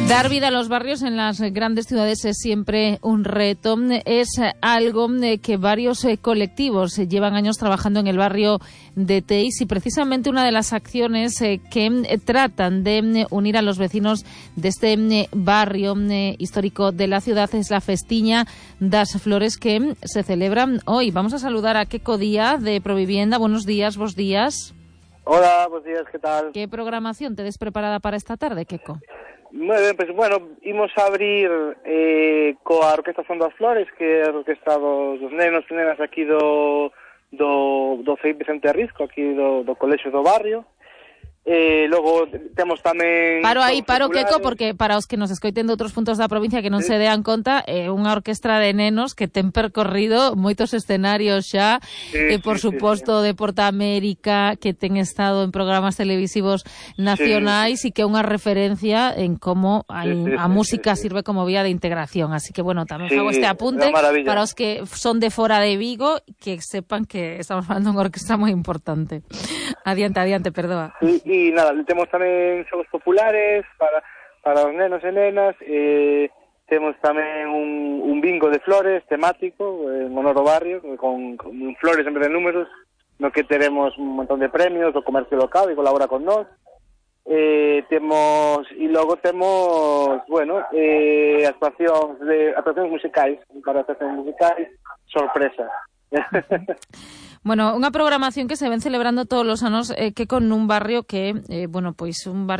Dar vida a los barrios en las grandes ciudades es siempre un reto. Es algo que varios colectivos llevan años trabajando en el barrio de Teis, y precisamente una de las acciones que tratan de unir a los vecinos de este barrio histórico de la ciudad es la Festiña das Flores, que se celebra hoy. Vamos a saludar a Queco Díaz de Provivienda. Buenos días, vos días. Hola, buenos días, ¿qué tal? ¿Qué programación tedes preparada para esta tarde, Queco? Moi ben, pois, imos a abrir coa Orquesta Son das Flores, que é a orquesta dos nenos e nenas aquí do CEIP Vicente Risco, aquí do colexio do barrio. Logo temos tamén... Paro, Queco, porque para os que nos escoiten de outros puntos da provincia que non se dean conta, é unha orquestra de nenos que ten percorrido moitos escenarios xa, por suposto de Porta América, que ten estado en programas televisivos nacionais e que é unha referencia en como a música sirve como vía de integración. Así que, bueno, tamén fago este apunte para os que son de fora de Vigo, que sepan que estamos falando de unha orquestra moi importante. Adiante, perdoa. E nada, temos tamén xogos populares para os nenos e nenas, temos tamén un bingo de flores temático en honor ao barrio, con flores en vez de números, no que teremos un montón de premios do comercio local e colabora con nós. Logo temos, actuacións musicais, para actuacións musicais, sorpresa. Bueno, unha programación que se ven celebrando todos os anos, que con un barrio que, un barrio